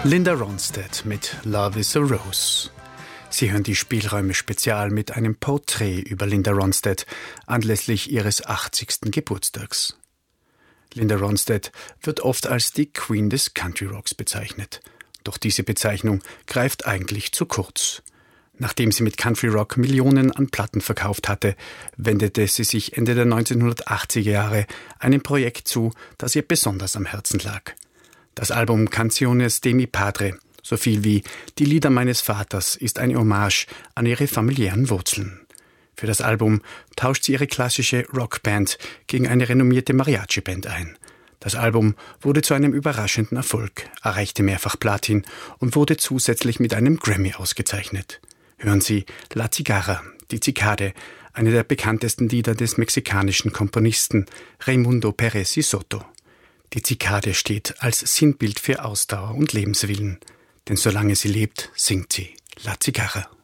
Linda Ronstadt mit Love is a Rose. Sie hören die Spielräume Spezial mit einem Porträt über Linda Ronstadt anlässlich ihres 80. Geburtstags. Linda Ronstadt wird oft als die Queen des Country Rocks bezeichnet. Doch diese Bezeichnung greift eigentlich zu kurz. Nachdem sie mit Country Rock Millionen an Platten verkauft hatte, wendete sie sich Ende der 1980er Jahre einem Projekt zu, das ihr besonders am Herzen lag. Das Album Canciones de mi Padre, so viel wie Die Lieder meines Vaters, ist eine Hommage an ihre familiären Wurzeln. Für das Album tauscht sie ihre klassische Rockband gegen eine renommierte Mariachi-Band ein. Das Album wurde zu einem überraschenden Erfolg, erreichte mehrfach Platin und wurde zusätzlich mit einem Grammy ausgezeichnet. Hören Sie La Cigarra, die Zikade, eine der bekanntesten Lieder des mexikanischen Komponisten Raimundo Pérez y Soto. Die Zikade steht als Sinnbild für Ausdauer und Lebenswillen, denn solange sie lebt, singt sie La Cigarra.